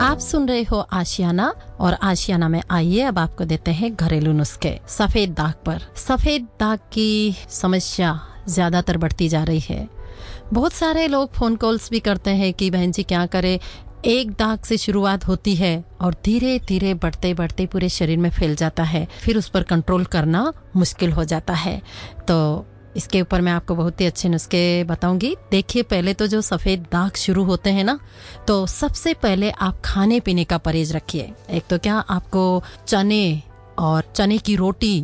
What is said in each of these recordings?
आप सुन रहे हो आशियाना और आशियाना में आइए अब आपको देते हैं घरेलू नुस्खे। सफेद दाग पर सफेद दाग की समस्या ज्यादातर बढ़ती जा रही है। बहुत सारे लोग फोन कॉल्स भी करते हैं कि बहन जी क्या करें, एक दाग से शुरुआत होती है और धीरे धीरे बढ़ते बढ़ते पूरे शरीर में फैल जाता है, फिर उस पर कंट्रोल करना मुश्किल हो जाता है। तो इसके ऊपर मैं आपको बहुत ही अच्छे नुस्खे बताऊंगी। देखिए, पहले तो जो सफ़ेद दाग शुरू होते हैं ना, तो सबसे पहले आप खाने पीने का परहेज रखिए। एक तो क्या, आपको चने और चने की रोटी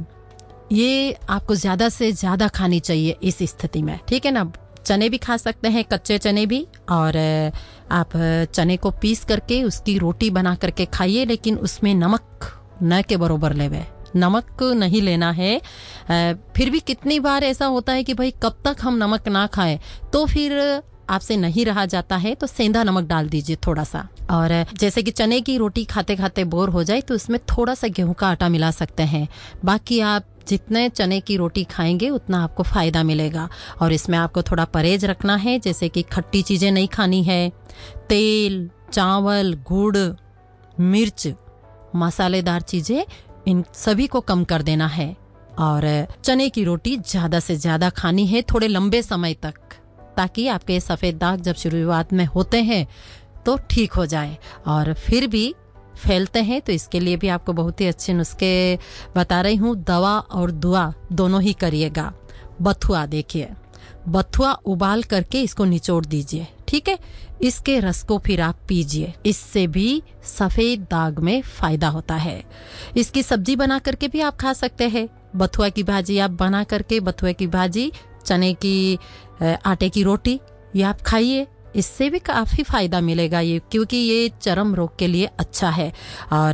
ये आपको ज़्यादा से ज़्यादा खानी चाहिए इस स्थिति में, ठीक है ना। चने भी खा सकते हैं, कच्चे चने भी, और आप चने को पीस करके उसकी रोटी बना करके खाइए, लेकिन उसमें नमक न के बरोबर लेवे, नमक नहीं लेना है। फिर भी कितनी बार ऐसा होता है कि भाई कब तक हम नमक ना खाएं, तो फिर आपसे नहीं रहा जाता है तो सेंधा नमक डाल दीजिए थोड़ा सा। और जैसे कि चने की रोटी खाते खाते बोर हो जाए तो उसमें थोड़ा सा गेहूं का आटा मिला सकते हैं। बाकी आप जितने चने की रोटी खाएंगे उतना आपको फायदा मिलेगा। और इसमें आपको थोड़ा परहेज रखना है, जैसे कि खट्टी चीजें नहीं खानी है, तेल, चावल, गुड़, मिर्च, मसालेदार चीजें, इन सभी को कम कर देना है। और चने की रोटी ज्यादा से ज्यादा खानी है थोड़े लंबे समय तक, ताकि आपके सफेद दाग जब शुरुआत में होते हैं तो ठीक हो जाए। और फिर भी फैलते हैं तो इसके लिए भी आपको बहुत ही अच्छे नुस्खे बता रही हूँ। दवा और दुआ दोनों ही करिएगा। बथुआ, देखिए बथुआ उबाल करके इसको निचोड़ दीजिए, ठीक है। इसके रस को फिर आप पीजिए, इससे भी सफेद दाग में फायदा होता है। इसकी सब्जी बना करके भी आप खा सकते हैं। बथुआ की भाजी आप बना करके, बथुए की भाजी, चने की आटे की रोटी, ये आप खाइए, इससे भी काफी फायदा मिलेगा ये, क्योंकि ये चर्म रोग के लिए अच्छा है। और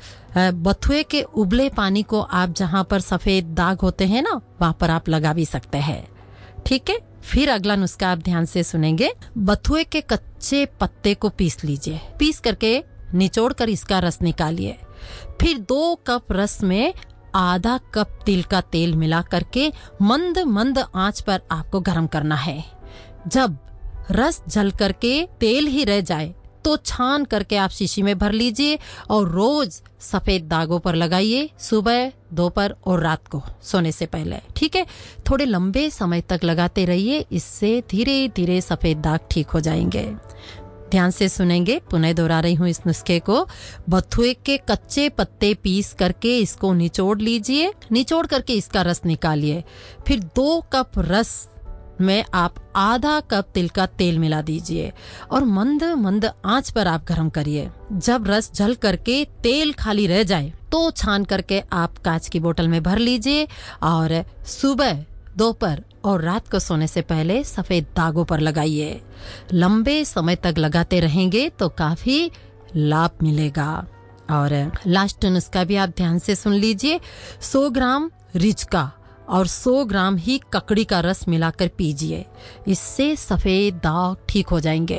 बथुए के उबले पानी को आप जहां पर सफेद दाग होते हैं ना, वहां पर आप लगा भी सकते हैं, ठीक है। फिर अगला नुस्खा आप ध्यान से सुनेंगे। बथुए के कच्चे पत्ते को पीस लीजिए, पीस करके निचोड़ कर इसका रस निकालिए। फिर 2 कप रस में आधा कप तिल का तेल मिला करके मंद मंद आंच पर आपको गर्म करना है। जब रस जल करके तेल ही रह जाए तो छान करके आप शीशी में भर लीजिए और रोज सफेद दागों पर लगाइए, सुबह, दोपहर और रात को सोने से पहले, ठीक है। थोड़े लंबे समय तक लगाते रहिए, इससे धीरे धीरे सफेद दाग ठीक हो जाएंगे। ध्यान से सुनेंगे, पुनः दोहरा रही हूँ इस नुस्खे को। बथुए के कच्चे पत्ते पीस करके इसको निचोड़ लीजिए, निचोड़ करके इसका रस निकालिए। फिर 2 कप रस में आप आधा कप तिल का तेल मिला दीजिए और मंद मंद आंच पर आप गर्म करिए। जब रस जल करके तेल खाली रह जाए तो छान करके आप कांच की बोतल में भर लीजिए और सुबह, दोपहर और रात को सोने से पहले सफेद दागों पर लगाइए। लंबे समय तक लगाते रहेंगे तो काफी लाभ मिलेगा। और लास्ट नुस्खा भी आप ध्यान से सुन लीजिए। 100 ग्राम रिचका और 100 ग्राम ही ककड़ी का रस मिलाकर पीजिए, इससे सफेद दाग ठीक हो जाएंगे।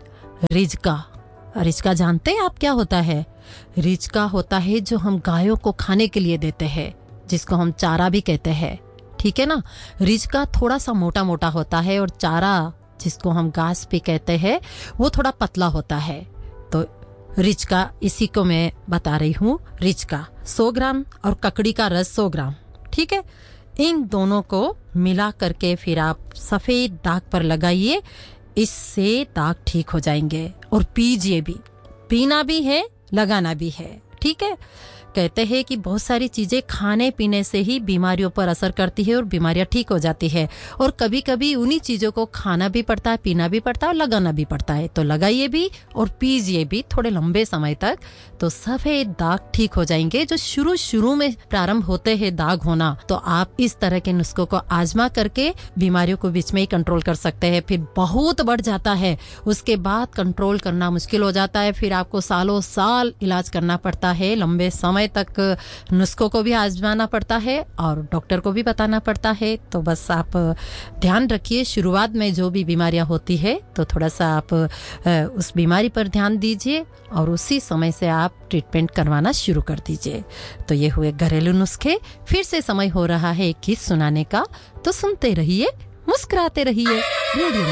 रिचका जानते हैं आप क्या होता है? रिचका होता है जो हम गायों को खाने के लिए देते हैं, जिसको हम चारा भी कहते हैं, ठीक है ना। रिचका थोड़ा सा मोटा मोटा होता है और चारा, जिसको हम घास भी कहते हैं, वो थोड़ा पतला होता है। तो रिचका, इसी को मैं बता रही हूँ। रिचका 100 ग्राम और ककड़ी का रस 100 ग्राम, ठीक है। इन दोनों को मिला करके फिर आप सफेद दाग पर लगाइए, इससे दाग ठीक हो जाएंगे। और पीजिए भी, पीना भी है, लगाना भी है, ठीक है। कहते हैं कि बहुत सारी चीजें खाने पीने से ही बीमारियों पर असर करती है और बीमारियां ठीक हो जाती है। और कभी कभी उन्हीं चीजों को खाना भी पड़ता है, पीना भी पड़ता है और लगाना भी पड़ता है। तो लगाइए भी और पीजिए भी थोड़े लंबे समय तक, तो सफेद दाग ठीक हो जाएंगे। जो शुरू में प्रारंभ होते हैं दाग होना, तो आप इस तरह के नुस्खों को आजमा करके बीमारियों को बीच में ही कंट्रोल कर सकते हैं। फिर बहुत बढ़ जाता है, उसके बाद कंट्रोल करना मुश्किल हो जाता है, फिर आपको सालों साल इलाज करना पड़ता है, लंबे समय तक नुस्खों को भी आजमाना पड़ता है और डॉक्टर को भी बताना पड़ता है। तो बस आप ध्यान रखिए, शुरुआत में जो भी बीमारियां होती है तो थोड़ा सा आप उस बीमारी पर ध्यान दीजिए और उसी समय से आप ट्रीटमेंट करवाना शुरू कर दीजिए। तो ये हुए घरेलू नुस्खे। फिर से समय हो रहा है एक गीत सुनाने का, तो सुनते रहिए, मुस्कुराते रहिए। रेडियो